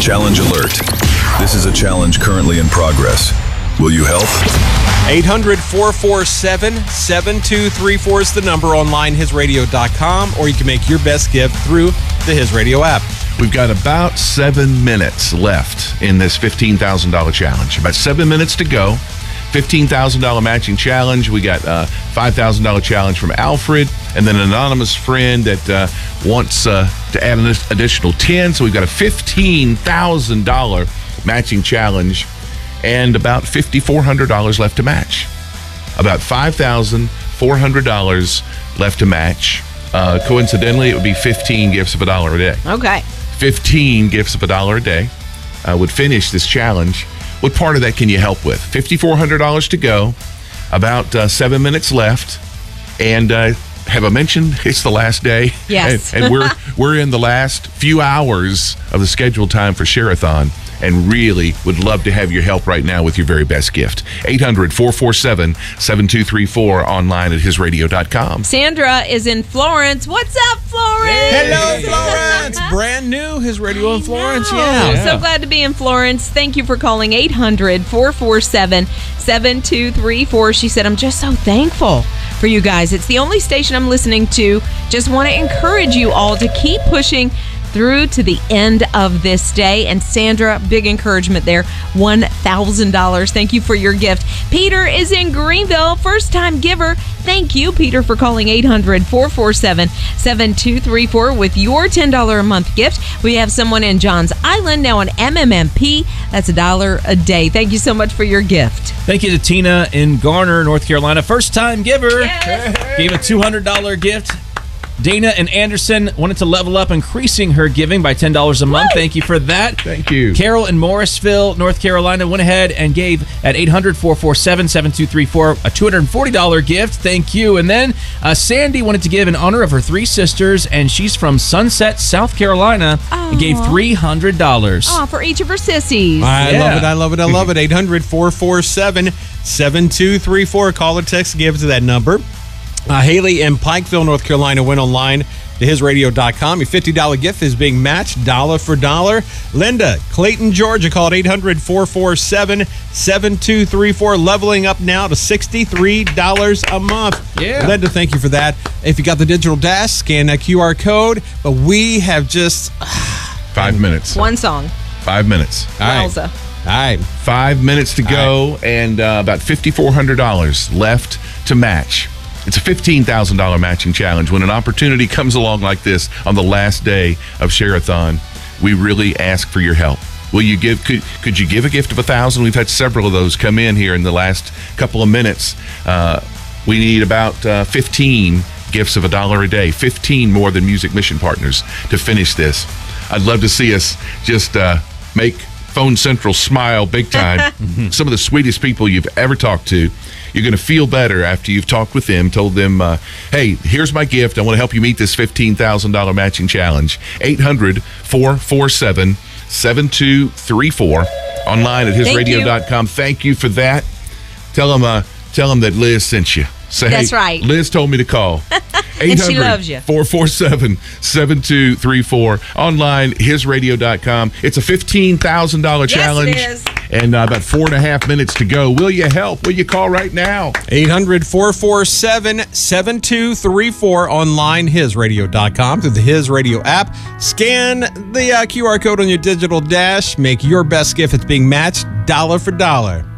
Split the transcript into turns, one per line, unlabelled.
Challenge alert. This is a challenge currently in progress. Will you help?
800-447-7234 is the number online, hisradio.com, or you can make your best gift through the His Radio app.
We've got about 7 minutes left in this $15,000 challenge. About 7 minutes to go. $15,000 matching challenge. We got a $5,000 challenge from Alfred, and then an anonymous friend that wants to add an additional 10. So we've got a $15,000 matching challenge and about $5,400 left to match. About $5,400 left to match. Coincidentally, it would be 15 gifts of $1 a day.
Okay.
15 gifts of $1 a day would finish this challenge. What part of that can you help with? $5,400 to go, about 7 minutes left, and have I mentioned it's the last day?
Yes.
And we're in the last few hours of the scheduled time for Share-a-thon, and really would love to have your help right now with your very best gift. 800-447-7234, online at hisradio.com.
Sandra is in Florence. What's up, Florence?
Hello, Florence. Brand new His Radio in Florence. Yeah.
So glad to be in Florence. Thank you for calling 800-447-7234. She said, I'm just so thankful for you guys. It's the only station I'm listening to. Just want to encourage you all to keep pushing through to the end of this day. And Sandra, big encouragement there. $1,000. Thank you for your gift. Peter is in Greenville. First time giver. Thank you, Peter, for calling 800-447-7234 with your $10 a month gift. We have someone in Johns Island now on MMMP. That's $1 a day. Thank you so much for your gift.
Thank you to Tina in Garner, North Carolina. First time giver.
Yes.
Gave a $200 gift. Dana and Anderson wanted to level up, increasing her giving by $10 a month. Thank you for that.
Thank you.
Carol in Morrisville, North Carolina, went ahead and gave at 800-447-7234 a $240 gift. Thank you. And then Sandy wanted to give in honor of her 3 sisters, and she's from Sunset, South Carolina, and gave $300.
Oh, for each of her sissies.
I love it. 800-447-7234. Call or text, give to that number. Haley in Pikeville, North Carolina, went online to hisradio.com. Your $50 gift is being matched dollar for dollar. Linda, Clayton, Georgia, called 800-447-7234, leveling up now to $63 a month.
Yeah.
Linda, thank you for that. If you got the digital dash, scan that QR code. But we have just
5 minutes.
One song.
5 minutes.
Wowza.
All right.
5 minutes to go, and about $5,400 left to match. It's a $15,000 matching challenge. When an opportunity comes along like this on the last day of Share-a-thon, we really ask for your help. Will you give? Could you give a gift of $1,000? We've had several of those come in here in the last couple of minutes. We need about 15 gifts of $1 a day, 15 more than Music Mission Partners to finish this. I'd love to see us just make Phone Central smile big time. Some of the sweetest people you've ever talked to. You're going to feel better after you've talked with them, told them, hey, here's my gift. I want to help you meet this $15,000 matching challenge. 800-447-7234. Online at hisradio.com. Thank you for that. Tell them that Liz sent you. Say,
That's
hey,
right.
Liz told me to call.
And she loves you.
800-447-7234. Online, hisradio.com. It's a $15,000 challenge.
Yes, it is.
And about 4.5 minutes to go. Will you help? Will you call right now?
800-447-7234. Online, hisradio.com. Through the His Radio app. Scan the QR code on your digital dash. Make your best gift. It's being matched dollar for dollar.